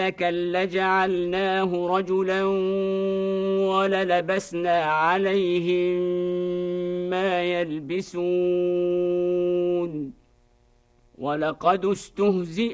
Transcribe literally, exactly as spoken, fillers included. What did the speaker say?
لجعلناه رجلا وللبسنا عليهم ما يلبسون ولقد استهزئ